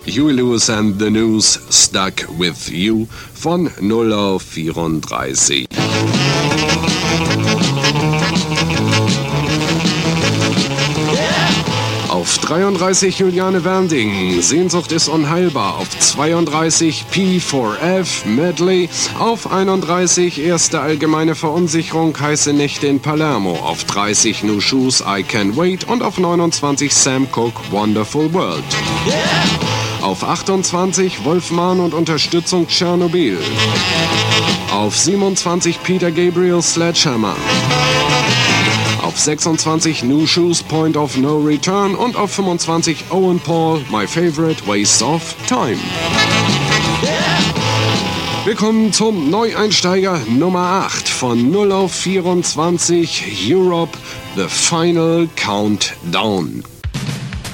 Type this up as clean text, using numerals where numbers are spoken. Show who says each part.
Speaker 1: Huey Lewis and the News, Stuck With You von 0 auf 34. Auf 33 Juliane Werding, Sehnsucht ist unheilbar. Auf 32 P4F Medley. Auf 31 erste allgemeine Verunsicherung, heiße Nächte in Palermo. Auf 30 New Shoes, I Can Wait. Und auf 29 Sam Cooke, Wonderful World. Auf 28 Wolfman und Unterstützung Tschernobyl. Auf 27 Peter Gabriel Sledgehammer. Auf 26 New Shoes, Point of No Return. Und auf 25 Owen Paul, My Favorite, Waste of Time. Wir kommen zum Neueinsteiger Nummer 8 von 0 auf 24 Europe, The Final Countdown.